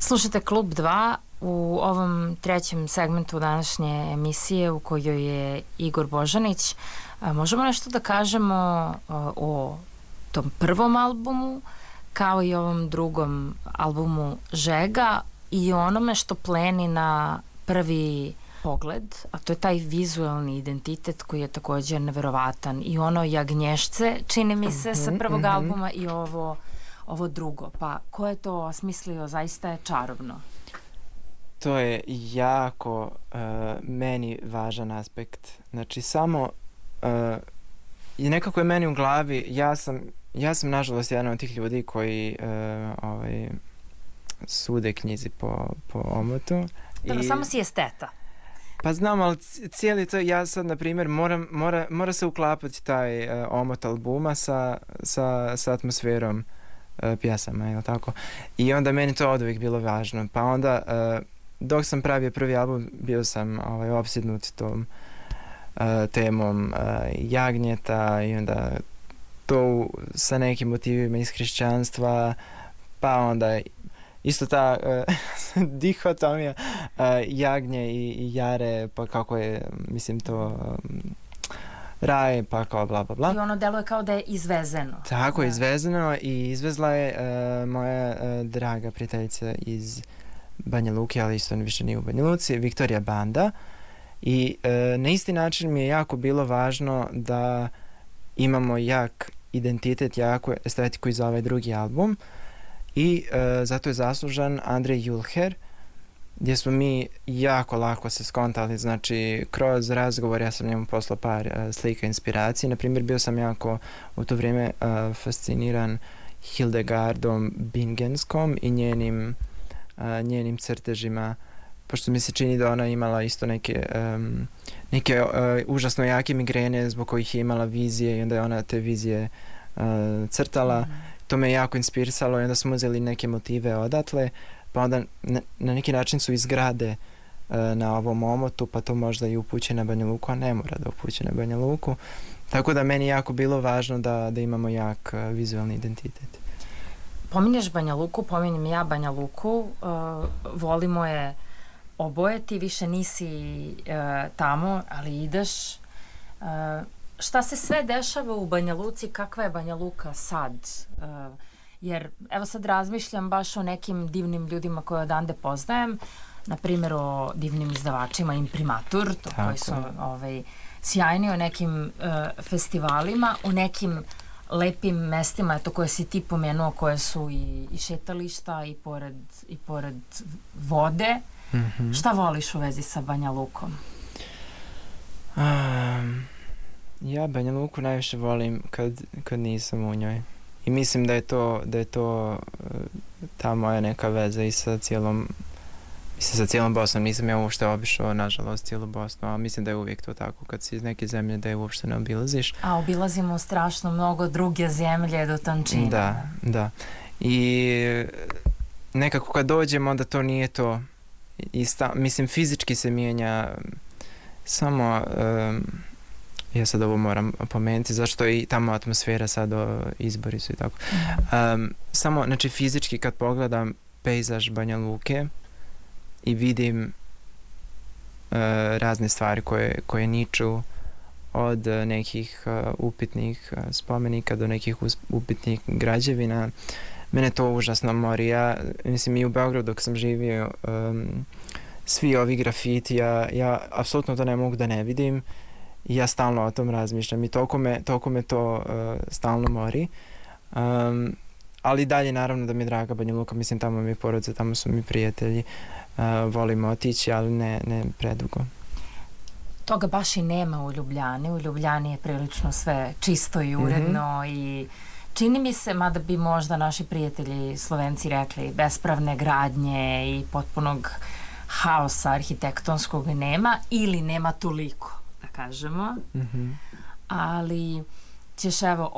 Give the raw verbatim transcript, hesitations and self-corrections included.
Slušajte Klub dva u ovom trećem segmentu današnje emisije u kojoj je Igor Božanić. Možemo nešto da kažemo o tom prvom albumu kao i ovom drugom albumu Žega i onome što pleni na prvi pogled, a to je taj vizualni identitet koji je također neverovatan i ono Jagnješce, čini mi se, sa prvog mm-hmm. albuma i ovo, ovo drugo. Pa ko je to osmislio, zaista je čarobno. To je jako uh, meni važan aspekt. Znači samo uh, i nekako je meni u glavi, ja sam, ja sam nažalost jedan od tih ljudi koji uh, ovaj, sude knjizi po, po omotu. Dobro, I... samo si esteta. Pa znam, ali cijeli to, ja sad, na primjer, moram, mora, mora se uklapati taj uh, omot albuma sa, sa, sa atmosferom uh, pjesama, je li tako? I onda meni to od uvijek bilo važno. Pa onda, uh, dok sam pravio prvi album, bio sam ovaj, opsjednut tom uh, temom uh, jagnjeta i onda to sa nekim motivima iz hrišćanstva, pa onda isto ta uh, dihotomija uh, jagnje i, i jare, pa kako je, mislim, to um, raj, pa kao bla bla bla. I ono deluje kao da je izvezeno. Tako, da. izvezeno i izvezla je uh, moja uh, draga prijateljica iz Banja Luke, ali isto više nije u Banja Luci, Viktorija Banda. I uh, na isti način mi je jako bilo važno da imamo jak identitet, jaku estetiku i za ovaj drugi album. I uh, zato je zaslužan Andrej Julher, gdje smo mi jako lako se skontali, znači kroz razgovor ja sam njemu poslao par uh, slika inspiracije. Naprimjer, bio sam jako u to vrijeme uh, fasciniran Hildegardom Bingenskom i njenim, uh, njenim crtežima, pošto mi se čini da ona imala isto neke, um, neke uh, užasno jake migrene zbog kojih je imala vizije i onda je ona te vizije uh, crtala. Mm-hmm. To me jako inspirisalo i onda smo uzeli neke motive odatle, pa onda na, na neki način su izgrade uh, na ovom omotu, pa to možda i upuće na Banja Luku, a ne mora da upuće na Banja Luku. Tako da meni jako bilo važno da, da imamo jak uh, vizualni identitet. Pominješ Banja Luku, pominjem ja Banja Luku, uh, volimo je oboje, ti više nisi uh, tamo, ali ideš. Uh, Šta se sve dešava u Banja Luci, kakva je Banja Luka sad? Uh, jer evo sad razmišljam baš o nekim divnim ljudima koje odande poznajem, na primjer o divnim izdavačima Imprimatur, to koji su ovaj, sjajni, o nekim uh, festivalima, u nekim lepim mestima, eto koje si ti pomenuo, koje su i, i šetališta i pored, i pored vode. Mm-hmm. Šta voliš u vezi sa Banja Lukom? Um... Ja Banja Luku najviše volim kad, kad nisam u njoj. I mislim da je to, da je to ta moja neka veza i sa cijelom, mislim sa cijelom Bosnom. Nisam ja uopšte obišao, nažalost, cijelu Bosnu, a mislim da je uvijek to tako kad si iz neke zemlje da je uopšte ne obilaziš. A obilazimo strašno mnogo druge zemlje do tančina. Da, da. I nekako kad dođem, onda to nije to. I sta, mislim, fizički se mijenja samo... Um, ja sad ovo moram pomenuti, zašto i tamo atmosfera sad, o, izbori su i tako. Um, samo, znači, fizički kad pogledam pejzaž Banja Luke i vidim uh, razne stvari koje, koje niču od uh, nekih uh, upitnih uh, spomenika do nekih us, upitnih građevina, mene to užasno mori. Ja, mislim, i u Beogradu dok sam živio, um, svi ovi grafiti, ja, ja apsolutno to ne mogu da ne vidim. I ja stalno o tom razmišljam i toliko me, toliko me to uh, stalno mori. Um, ali dalje naravno da mi je draga Banja Luka, mislim tamo mi je porodica, tamo su mi prijatelji, uh, volimo otići, ali ne, ne predugo. Toga baš i nema u Ljubljani, u Ljubljani je prilično sve čisto i uredno mm-hmm. i čini mi se, mada bi možda naši prijatelji Slovenci rekli, bespravne gradnje i potpunog haosa arhitektonskog nema ili nema toliko, da kažemo, mm-hmm. ali ćeš evo